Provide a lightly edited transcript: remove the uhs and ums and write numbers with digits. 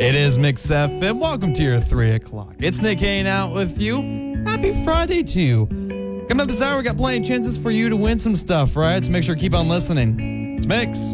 It is Mix FM. Welcome to your 3 o'clock. It's Nick hanging out with you. Happy Friday to you. Coming up this hour, we got plenty of chances for you to win some stuff, right? So make sure to keep on listening. It's Mix.